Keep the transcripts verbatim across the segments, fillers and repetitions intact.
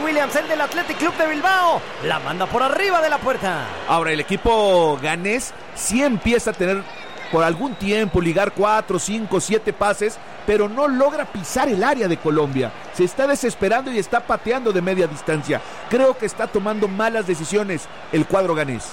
Williams, el del Athletic Club de Bilbao. La manda por arriba de la puerta. Ahora el equipo ganés sí empieza a tener por algún tiempo ligar cuatro, cinco, siete pases, pero no logra pisar el área de Colombia. Se está desesperando y está pateando de media distancia. Creo que está tomando malas decisiones el cuadro ganés.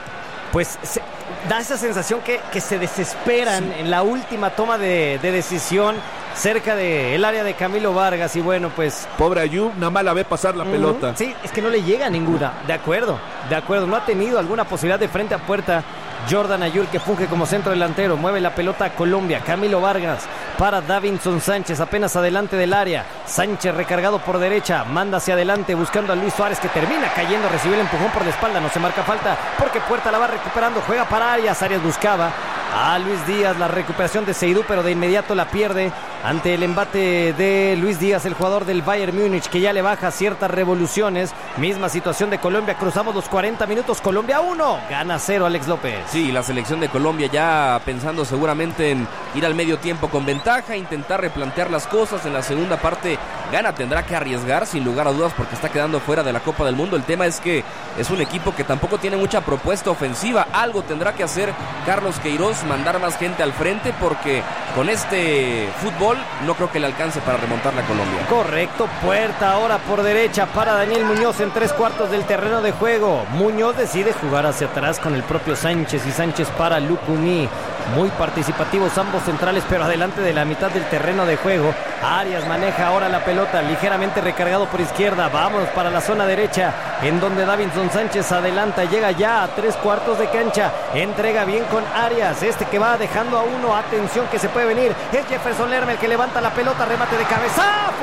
Pues se, da esa sensación que, que se desesperan sí. en la última toma de, de decisión cerca del área de Camilo Vargas. Y bueno, pues... Pobre Ayub, nada más la ve pasar la uh-huh. pelota. Sí, es que no le llega ninguna. De acuerdo, de acuerdo. No ha tenido alguna posibilidad de frente a puerta Jordan Ayul, que funge como centro delantero. Mueve la pelota a Colombia. Camilo Vargas para Davinson Sánchez, apenas adelante del área. Sánchez recargado por derecha, manda hacia adelante buscando a Luis Suárez, que termina cayendo. Recibe el empujón por la espalda, no se marca falta porque Puerta la va recuperando. Juega para Arias. Arias buscaba a Luis Díaz, la recuperación de Seydou, pero de inmediato la pierde ante el embate de Luis Díaz, el jugador del Bayern Múnich, que ya le baja ciertas revoluciones. Misma situación de Colombia. Cruzamos los cuarenta minutos. Colombia uno, gana cero Alex López. Sí, la selección de Colombia ya pensando seguramente en ir al medio tiempo con ventaja, intentar replantear las cosas. En la segunda parte Ghana tendrá que arriesgar sin lugar a dudas porque está quedando fuera de la Copa del Mundo. El tema es que es un equipo que tampoco tiene mucha propuesta ofensiva. Algo tendrá que hacer Carlos Queiroz, mandar más gente al frente, porque con este fútbol no creo que le alcance para remontarle a Colombia. Correcto. Puerta ahora por derecha para Daniel Muñoz en tres cuartos del terreno de juego. Muñoz decide jugar hacia atrás con el propio Sánchez, y Sánchez para Lucumí. Muy participativos ambos centrales, pero adelante de la mitad del terreno de juego. Arias maneja ahora la pelota, ligeramente recargado por izquierda. Vámonos para la zona derecha, en donde Davinson Sánchez adelanta, llega ya a tres cuartos de cancha. Entrega bien con Arias, este que va dejando a uno. Atención que se puede venir. Es Jefferson Lerma el que levanta la pelota, remate de cabeza,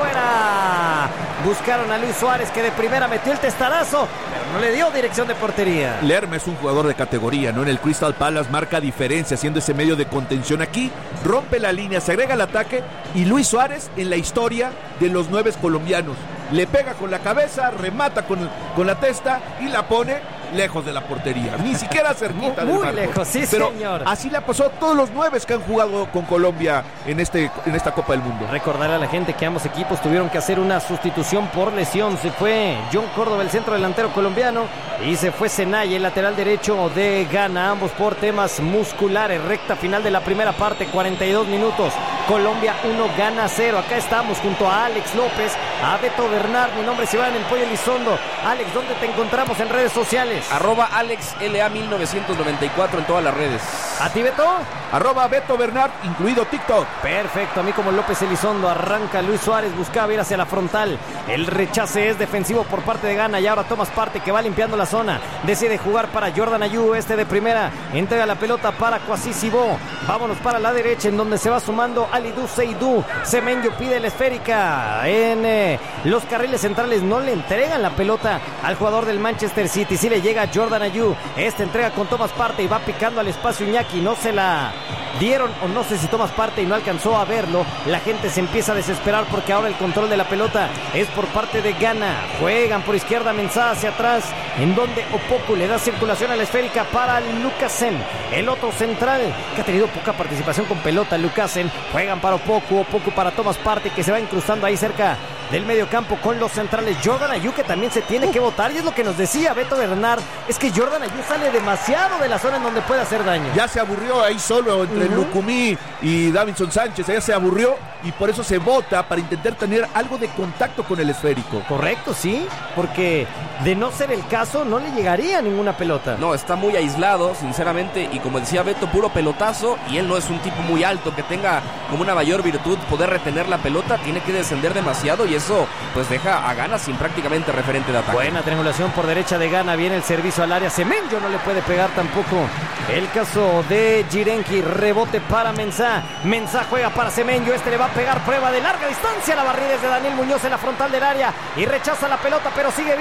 ¡fuera! Buscaron a Luis Suárez, que de primera metió el testarazo, pero no le dio dirección de portería. Lerma es un jugador de categoría, ¿no? En el Crystal Palace marca diferencia, haciendo ese medio de contención. Aquí rompe la línea, se agrega al ataque, y Luis Suárez en la historia de los nueve colombianos le pega con la cabeza, remata con, con la testa y la pone lejos de la portería, ni siquiera cerquita muy, del muy lejos, sí. Pero señor, así le pasó a todos los nueve que han jugado con Colombia en, este, en esta Copa del Mundo. Recordarle a la gente que ambos equipos tuvieron que hacer una sustitución por lesión. Se fue John Córdoba, el centro delantero colombiano, y se fue Senaya, el lateral derecho de Ghana, ambos por temas musculares. Recta final de la primera parte, cuarenta y dos minutos. Colombia uno, Ghana cero. Acá estamos junto a Alex López, a Beto Bernard. Mi nombre es Iván El Pollo Elizondo. Alex, ¿dónde te encontramos en redes sociales? Arroba Alex L A mil novecientos noventa y cuatro en todas las redes. ¿A ti, Beto? Arroba Beto Bernard, incluido TikTok. Perfecto, a mí como López Elizondo. Arranca Luis Suárez, buscaba ir hacia la frontal. El rechace es defensivo por parte de Ghana, y ahora Thomas Partey, que va limpiando la zona. Decide jugar para Jordan Ayew, este de primera. Entrega la pelota para Kwasi Sibo. Vámonos para la derecha, en donde se va sumando Alidou Seydou. Semenyo pide la esférica. En eh, los carriles centrales no le entregan la pelota al jugador del Manchester City. Sí le llega Jordan Ayew. Esta entrega con Thomas Partey, va picando al espacio Iñaki. No se la dieron, o no sé si Thomas Partey no alcanzó a verlo. La gente se empieza a desesperar porque ahora el control de la pelota es por parte de Ghana. Juegan por izquierda, Mensah hacia atrás, en donde Opoku le da circulación a la esférica para Lucasen, el otro central que ha tenido poca participación con pelota. Lucasen, juegan para Opoku, Opoku para Thomas Partey, que se va incrustando ahí cerca del medio campo con los centrales. Jordan Ayew, que también se tiene que botar, y es lo que nos decía Beto Bernard, es que Jordan Ayew sale demasiado de la zona en donde puede hacer daño. Ya se aburrió ahí solo entre uh-huh. Lucumí y Davinson Sánchez, ya se aburrió, y por eso se bota para intentar tener algo de contacto con el esférico. Correcto, sí, porque de no ser el caso no le llegaría ninguna pelota. No, está muy aislado, sinceramente, y como decía Beto, puro pelotazo, y él no es un tipo muy alto que tenga como una mayor virtud poder retener la pelota, tiene que descender demasiado, y eso pues deja a Ghana sin prácticamente referente de ataque. Buena triangulación por derecha de Ghana, viene el servicio al área. Semenyo no le puede pegar tampoco. El caso de Jirenki, rebote para Mensah. Mensah juega para Semenyo, este le va a pegar, prueba de larga distancia. La barrida es de Daniel Muñoz en la frontal del área y rechaza la pelota, pero sigue viva otra vez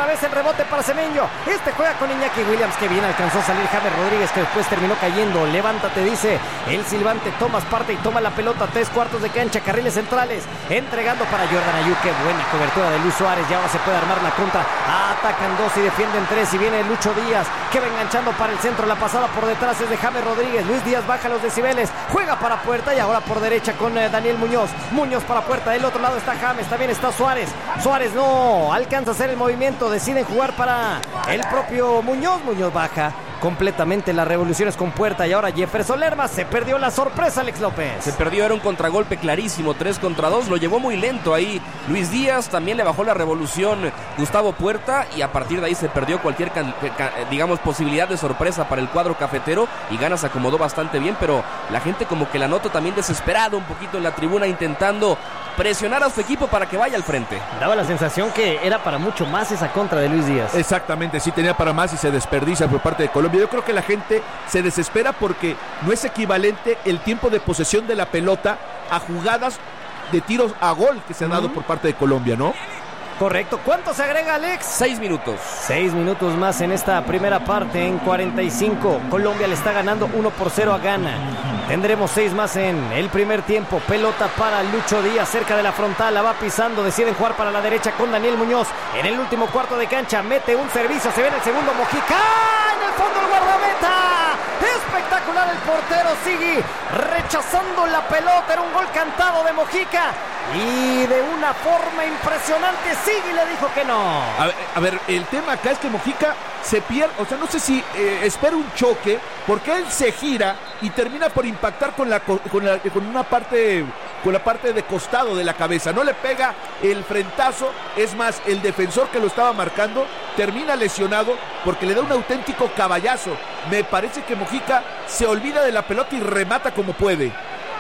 vez el rebote para Semenyo. Este juega con Iñaki Williams, que bien alcanzó a salir James Rodríguez, que después terminó cayendo. Levántate, dice el silbante. Tomas parte y toma la pelota. Tres cuartos de cancha, carriles centrales. Entregando para Jordan Ayew. Qué buena cobertura de Luis Suárez. Ya ahora se puede armar la contra. Atacan dos y defienden tres. Y viene Lucho Díaz, que va enganchando para el centro. La pasada por detrás es de James Rodríguez. Luis Díaz baja los decibeles. Juega para puerta y ahora por derecha con eh, Daniel Muñoz. Muñoz para puerta. Del otro lado está James. También está Suárez. Suárez no alcanza a hacer el movimiento. Deciden jugar para el propio Muñoz. Muñoz baja completamente las revoluciones con puerta. Y ahora Jefferson Lerma. Se perdió la sorpresa, Alex López. Se perdió, era un contragolpe clarísimo, tres contra dos. Lo llevó muy lento ahí Luis Díaz. También le bajó la revolución Gustavo Puerta. Y a partir de ahí se perdió cualquier, digamos, posibilidad de sorpresa para el cuadro cafetero. Y Gana se acomodó bastante bien, pero la gente como que la notó también desesperado un poquito en la tribuna, intentando presionar a su equipo para que vaya al frente. Daba la sensación que era para mucho más esa contra de Luis Díaz. Exactamente, sí tenía para más y se desperdicia por parte de Colombia. Yo creo que la gente se desespera porque no es equivalente el tiempo de posesión de la pelota a jugadas de tiros a gol que se han dado uh-huh. por parte de Colombia, ¿no? Correcto. ¿Cuánto se agrega, Alex? Seis minutos. Seis minutos más en esta primera parte. En cuarenta y cinco. Colombia le está ganando uno por cero a Ghana. Tendremos seis más en el primer tiempo. Pelota para Lucho Díaz cerca de la frontal. La va pisando. Deciden jugar para la derecha con Daniel Muñoz. En el último cuarto de cancha mete un servicio. Se viene el segundo. Mojica. En el fondo el guardameta. Espectacular el portero. Sigui rechazando la pelota. Era un gol cantado de Mojica. Y de una forma impresionante Sigui le dijo que no. A ver, a ver, el tema acá es que Mojica se pierde, o sea, no sé si eh, espera un choque, porque él se gira y termina por impactar con la con, la, con una parte, con la parte de costado de la cabeza. No le pega el frentazo, es más, el defensor que lo estaba marcando termina lesionado porque le da un auténtico caballazo. Me parece que Mojica se olvida de la pelota y remata como puede.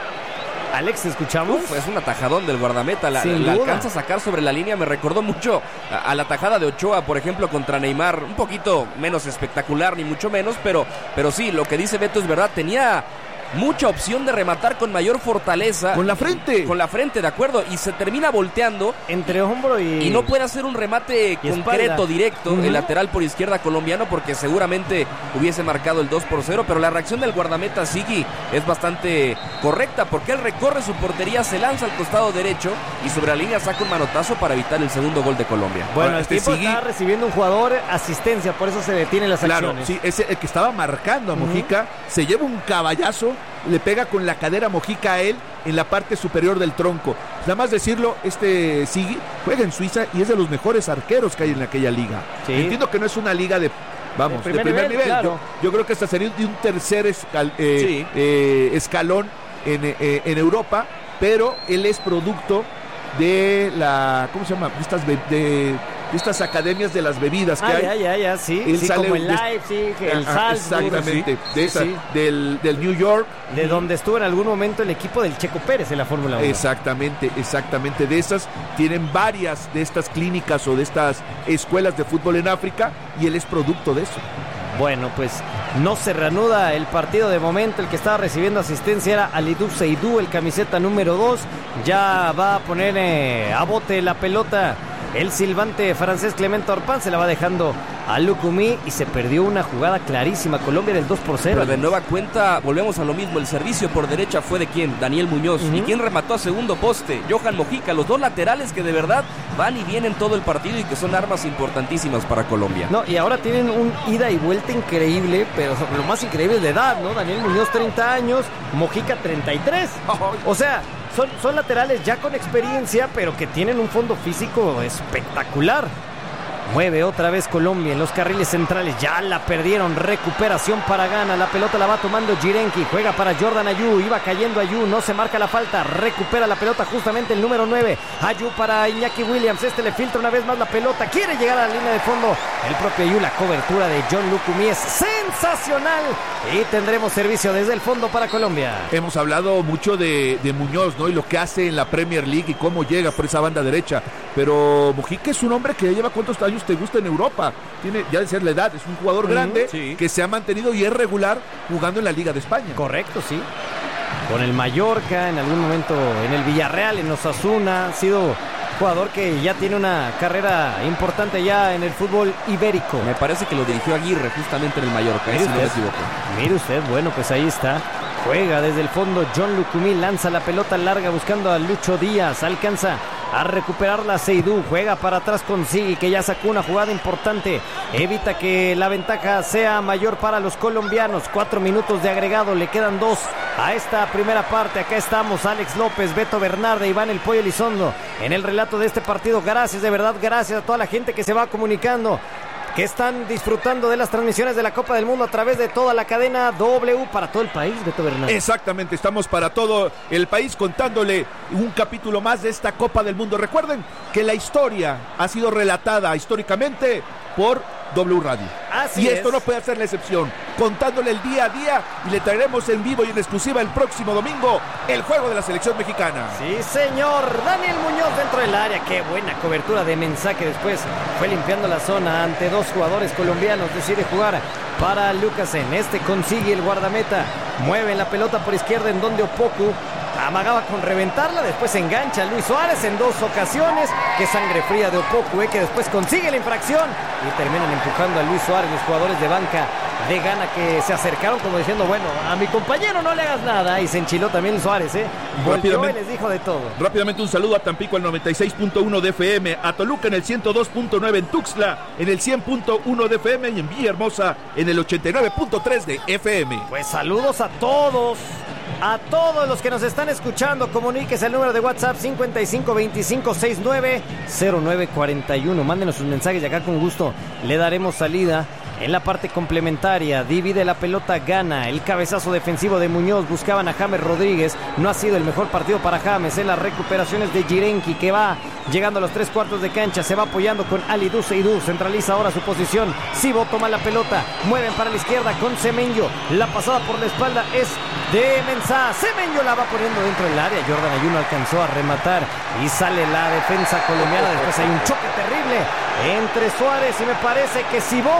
Alex, ¿escuchamos? Uf, es un atajadón del guardameta, la, la alcanza a sacar sobre la línea. Me recordó mucho a, a la tajada de Ochoa, por ejemplo, contra Neymar. Un poquito menos espectacular, ni mucho menos, pero, pero sí, lo que dice Beto es verdad. Tenía mucha opción de rematar con mayor fortaleza. Con la frente. Con la frente, de acuerdo. Y se termina volteando. Entre hombro y... Y no puede hacer un remate concreto, espalda. directo. Uh-huh. El lateral por izquierda colombiano, porque seguramente hubiese marcado el dos por cero. Pero la reacción del guardameta Sigui es bastante correcta, porque él recorre su portería, se lanza al costado derecho y sobre la línea saca un manotazo para evitar el segundo gol de Colombia. Bueno, bueno este el tipo Sigui... está recibiendo un jugador asistencia, por eso se detienen las claro, acciones. Sí, ese el que estaba marcando a Mojica, uh-huh. se lleva un caballazo, le pega con la cadera Mojica a él en la parte superior del tronco. Nada más decirlo, este Sigui juega en Suiza y es de los mejores arqueros que hay en aquella liga. Sí. Entiendo que no es una liga de vamos, de primer, de primer nivel, nivel. Claro. Yo, yo creo que hasta sería de un tercer escal, eh, sí. eh, escalón en, eh, en Europa, pero él es producto de la, ¿cómo se llama? De estas, de, de estas academias de las bebidas que ah, hay. ya, ya, ya, sí, él sí sale como el Leipzig, el Salzburg. Exactamente, sí, de esa, sí. Del, del New York. De donde estuvo en algún momento el equipo del Checo Pérez en la Fórmula uno. Exactamente, exactamente, de esas. Tienen varias de estas clínicas o de estas escuelas de fútbol en África y él es producto de eso. Bueno, pues no se reanuda el partido de momento. El que estaba recibiendo asistencia era Alidou Seydou, el camiseta número dos. Ya va a poner eh, a bote la pelota el silbante francés Clement Orpán. Se la va dejando a Lucumí y se perdió una jugada clarísima. Colombia del dos por cero. Pero de nueva cuenta volvemos a lo mismo. El servicio por derecha fue de quién, Daniel Muñoz. Uh-huh. ¿Y quién remató a segundo poste? Johan Mojica. Los dos laterales que de verdad van y vienen todo el partido y que son armas importantísimas para Colombia. No, y ahora tienen un ida y vuelta increíble, pero lo más increíble es de edad, ¿no? Daniel Muñoz treinta años, Mojica treinta y tres. O sea, son, son laterales ya con experiencia, pero que tienen un fondo físico espectacular. Mueve otra vez Colombia en los carriles centrales. Ya la perdieron. Recuperación para Ghana. La pelota la va tomando Jirenki. Juega para Jordan Ayew. Iba cayendo Ayew. No se marca la falta. Recupera la pelota justamente el número nueve. Ayew para Iñaki Williams. Este le filtra una vez más la pelota. Quiere llegar a la línea de fondo. El propio Ayew. La cobertura de John Lucumí es sensacional. Y tendremos servicio desde el fondo para Colombia. Hemos hablado mucho de, de Muñoz, ¿no? Y lo que hace en la Premier League y cómo llega por esa banda derecha. Pero Mojica es un hombre que ya lleva cuántos años te gusta en Europa. Tiene ya de ser la edad, es un jugador uh-huh, grande sí. que se ha mantenido y es regular jugando en la Liga de España. Correcto, sí. Con el Mallorca, en algún momento en el Villarreal, en Osasuna, ha sido jugador que ya tiene una carrera importante ya en el fútbol ibérico. Me parece que lo dirigió Aguirre justamente en el Mallorca, Mire si no me usted, equivoco. mire usted, bueno, pues ahí está. Juega desde el fondo John Lucumí, lanza la pelota larga buscando a Lucho Díaz, alcanza a recuperarla Seydou, juega para atrás con Sigui, que ya sacó una jugada importante, evita que la ventaja sea mayor para los colombianos. Cuatro minutos de agregado, le quedan dos a esta primera parte. Acá estamos, Alex López, Beto Bernarde, Iván El Pollo Elizondo en el relato de este partido. Gracias, de verdad, gracias a toda la gente que se va comunicando, que están disfrutando de las transmisiones de la Copa del Mundo a través de toda la cadena W para todo el país, Beto Bernal. Exactamente, estamos para todo el país contándole un capítulo más de esta Copa del Mundo. Recuerden que la historia ha sido relatada históricamente por W Radio. Así y esto es. no puede ser la excepción, contándole el día a día, y le traeremos en vivo y en exclusiva el próximo domingo el juego de la selección mexicana. Sí, señor. Daniel Muñoz dentro del área. Qué buena cobertura de Mensah, que después fue limpiando la zona ante dos jugadores colombianos. Decide jugar para Lucasen. Este consigue el guardameta. Mueve la pelota por izquierda, en donde Opoku amagaba con reventarla. Después engancha a Luis Suárez en dos ocasiones. Qué sangre fría de Opoku, eh, que después consigue la infracción y terminan empujando a Luis Suárez, los jugadores de banca de Ghana, que se acercaron como diciendo, bueno, a mi compañero no le hagas nada. Y se enchiló también Suárez, ¿eh? Volvió y les dijo de todo. Rápidamente un saludo a Tampico al noventa y seis punto uno de F M, a Toluca en el ciento dos punto nueve, en Tuxtla en el cien punto uno de F M y en Villahermosa en el ochenta y nueve punto tres de F M. Pues saludos a todos. A todos los que nos están escuchando, comuníquese al número de WhatsApp cincuenta y cinco veinticinco sesenta y nueve cero nueve cuarenta y uno. Mándenos sus mensajes y acá con gusto le daremos salida. En la parte complementaria, divide la pelota, gana el cabezazo defensivo de Muñoz. Buscaban a James Rodríguez. No ha sido el mejor partido para James. En las recuperaciones de Jirenki, que va llegando a los tres cuartos de cancha. Se va apoyando con Alidou Seydou. Centraliza ahora su posición. Sibo toma la pelota. Mueven para la izquierda con Semenyo. La pasada por la espalda es de Mensah. Semenyo la va poniendo dentro del área. Jordan Ayuno alcanzó a rematar y sale la defensa colombiana. Después hay un choque terrible entre Suárez y me parece que Sibo,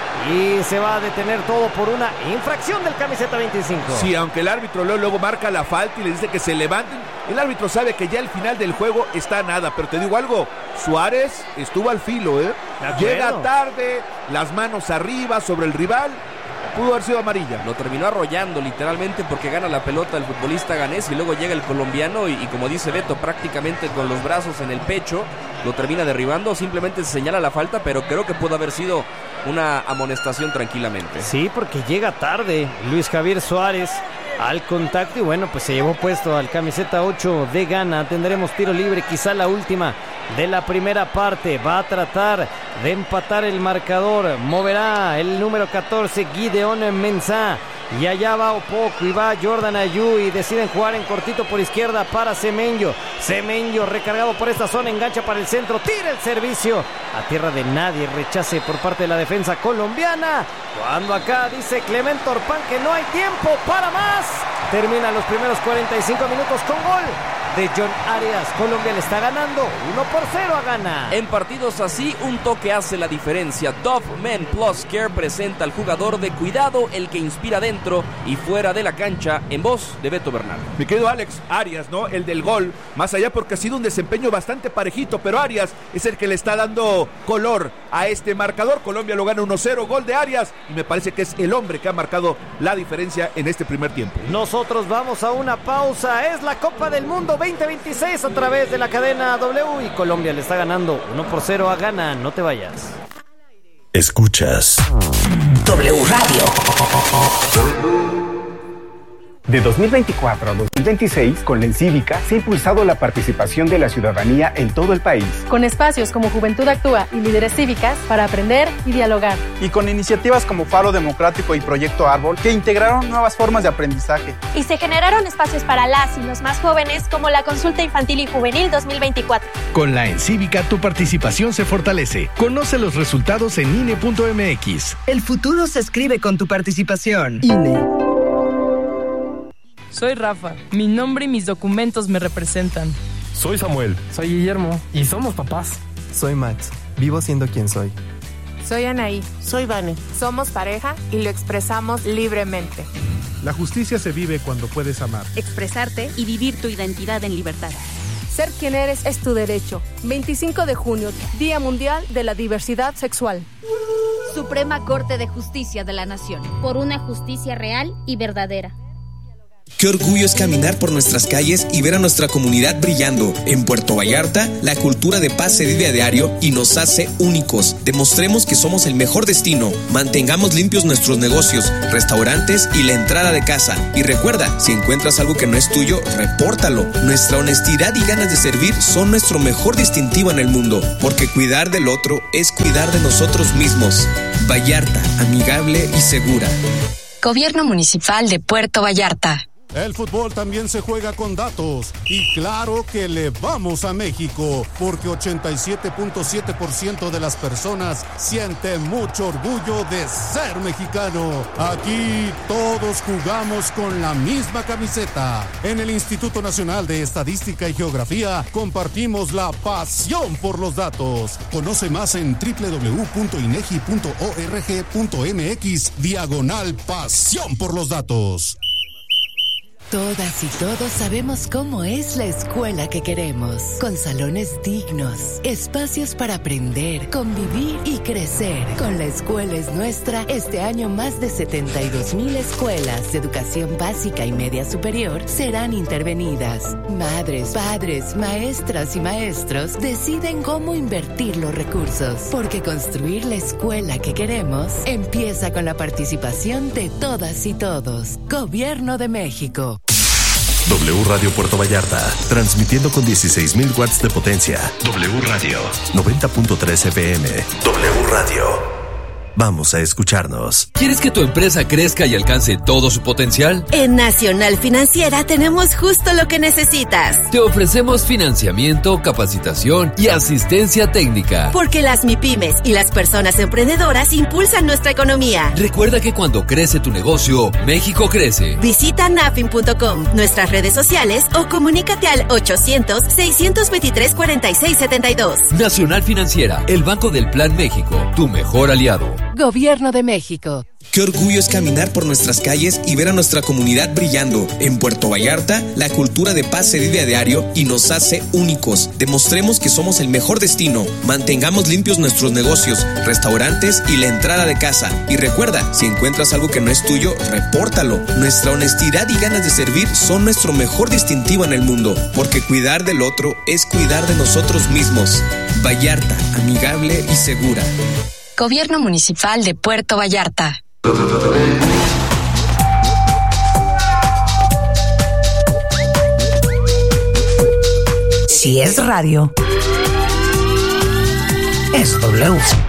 y se va a detener todo por una infracción del camiseta veinticinco. Sí, aunque el árbitro luego, luego marca la falta y le dice que se levanten, el árbitro sabe que ya el final del juego está a nada. Pero te digo algo, Suárez estuvo al filo, ¿eh? Llega tarde, las manos arriba sobre el rival. Pudo haber sido amarilla. Lo terminó arrollando literalmente, porque gana la pelota el futbolista ganés y luego llega el colombiano y, y como dice Beto, prácticamente con los brazos en el pecho lo termina derribando. Simplemente se señala la falta, pero creo que pudo haber sido una amonestación tranquilamente. Sí, porque llega tarde Luis Javier Suárez al contacto y bueno, pues se llevó puesto al camiseta ocho de Ghana. Tendremos tiro libre, quizá la última de la primera parte. Va a tratar de empatar el marcador. Moverá el número catorce, Gideon Mensah. Y allá va Opoku y va Jordan Ayew y deciden jugar en cortito por izquierda para Semenyo. Semenyo recargado por esta zona, engancha para el centro, tira el servicio a tierra de nadie, rechace por parte de la defensa colombiana. Cuando acá dice Clemente Orpán que no hay tiempo para más. Terminan los primeros cuarenta y cinco minutos con gol de John Arias. Colombia le está ganando uno por cero a Ghana. En partidos así, un toque hace la diferencia. Dove Men Plus Care presenta al jugador de cuidado, el que inspira dentro y fuera de la cancha, en voz de Beto Bernal. Mi querido Alex, Arias, ¿no? El del gol, más allá porque ha sido un desempeño bastante parejito, pero Arias es el que le está dando color a este marcador. Colombia lo gana uno cero, gol de Arias, y me parece que es el hombre que ha marcado la diferencia en este primer tiempo. Nosotros vamos a una pausa. Es la Copa del Mundo veinte veintiséis a través de la cadena W y Colombia le está ganando uno por cero a Ghana. No te vayas. Escuchas W Radio. De dos mil veinticuatro a dos mil veintiséis, con la Encívica se ha impulsado la participación de la ciudadanía en todo el país. Con espacios como Juventud Actúa y Líderes Cívicas para aprender y dialogar. Y con iniciativas como Faro Democrático y Proyecto Árbol, que integraron nuevas formas de aprendizaje. Y se generaron espacios para las y los más jóvenes, como la Consulta Infantil y Juvenil dos mil veinticuatro. Con la Encívica tu participación se fortalece. Conoce los resultados en I N E punto M X. El futuro se escribe con tu participación. I N E. Soy Rafa, mi nombre y mis documentos me representan. Soy Samuel. Soy Guillermo y somos papás. Soy Max, vivo siendo quien soy. Soy Anaí. Soy Vane. Somos pareja y lo expresamos libremente. La justicia se vive cuando puedes amar, expresarte y vivir tu identidad en libertad. Ser quien eres es tu derecho. veinticinco de junio, Día Mundial de la Diversidad Sexual. Suprema Corte de Justicia de la Nación. Por una justicia real y verdadera. Qué orgullo es caminar por nuestras calles y ver a nuestra comunidad brillando. En Puerto Vallarta, la cultura de paz se vive a diario y nos hace únicos. Demostremos que somos el mejor destino. Mantengamos limpios nuestros negocios, restaurantes y la entrada de casa. Y recuerda, si encuentras algo que no es tuyo, repórtalo. Nuestra honestidad y ganas de servir son nuestro mejor distintivo en el mundo, porque cuidar del otro es cuidar de nosotros mismos. Vallarta, amigable y segura. Gobierno Municipal de Puerto Vallarta. El fútbol también se juega con datos y claro que le vamos a México porque ochenta y siete punto siete por ciento de las personas sienten mucho orgullo de ser mexicano. Aquí todos jugamos con la misma camiseta. En el Instituto Nacional de Estadística y Geografía compartimos la pasión por los datos. Conoce más en doble u doble u doble u punto inegi punto org punto mx diagonal pasión por los datos. Todas y todos sabemos cómo es la escuela que queremos, con salones dignos, espacios para aprender, convivir y crecer. Con La Escuela es Nuestra, este año más de setenta y dos mil escuelas de educación básica y media superior serán intervenidas. Madres, padres, maestras y maestros deciden cómo invertir los recursos, porque construir la escuela que queremos empieza con la participación de todas y todos. Gobierno de México. W Radio Puerto Vallarta, transmitiendo con dieciséis mil watts de potencia. W Radio, noventa punto tres F M. W Radio. Vamos a escucharnos. ¿Quieres que tu empresa crezca y alcance todo su potencial? En Nacional Financiera tenemos justo lo que necesitas. Te ofrecemos financiamiento, capacitación y asistencia técnica. Porque las MIPYMES y las personas emprendedoras impulsan nuestra economía. Recuerda que cuando crece tu negocio, México crece. Visita nafin punto com, nuestras redes sociales o comunícate al ochocientos, seiscientos veintitrés, cuarenta y seis setenta y dos. Nacional Financiera, el Banco del Plan México, tu mejor aliado. Gobierno de México. Qué orgullo es caminar por nuestras calles y ver a nuestra comunidad brillando. En Puerto Vallarta, la cultura de paz se vive a diario y nos hace únicos. Demostremos que somos el mejor destino. Mantengamos limpios nuestros negocios, restaurantes y la entrada de casa. Y recuerda, si encuentras algo que no es tuyo, repórtalo. Nuestra honestidad y ganas de servir son nuestro mejor distintivo en el mundo, porque cuidar del otro es cuidar de nosotros mismos. Vallarta, amigable y segura. Gobierno Municipal de Puerto Vallarta. Si es radio, es W.